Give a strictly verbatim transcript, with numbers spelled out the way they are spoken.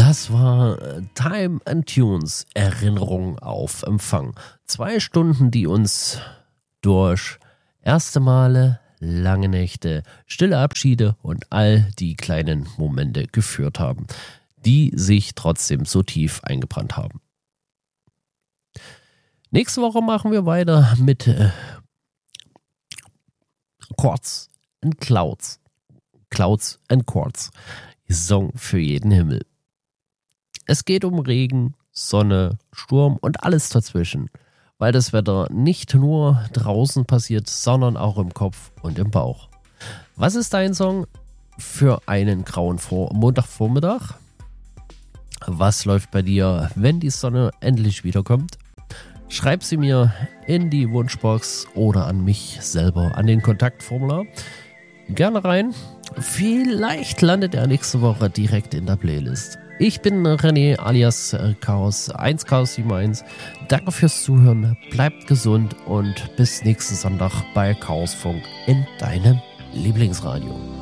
Das war Time and Tunes, Erinnerung auf Empfang. Zwei Stunden, die uns durch erste Male, lange Nächte, stille Abschiede und all die kleinen Momente geführt haben, die sich trotzdem so tief eingebrannt haben. Nächste Woche machen wir weiter mit äh, Chords and Clouds. Clouds and Chords. Song für jeden Himmel. Es geht um Regen, Sonne, Sturm und alles dazwischen, weil das Wetter nicht nur draußen passiert, sondern auch im Kopf und im Bauch. Was ist dein Song für einen grauen Vor- Montagvormittag? Was läuft bei dir, wenn die Sonne endlich wiederkommt? Schreib sie mir in die Wunschbox oder an mich selber, an den Kontaktformular. Gerne rein. Vielleicht landet er nächste Woche direkt in der Playlist. Ich bin René alias Chaos eins Chaos sieben eins. Danke fürs Zuhören, bleibt gesund und bis nächsten Sonntag bei Chaosfunk in deinem Lieblingsradio.